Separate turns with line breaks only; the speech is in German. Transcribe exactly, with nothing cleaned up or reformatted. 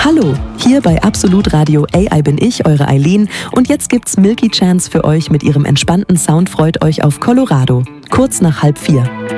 Hallo, hier bei Absolut Radio A I bin ich, eure Eileen, und jetzt gibt's Milky Chance für euch mit ihrem entspannten Sound Freut euch auf Colorado, kurz nach halb vier.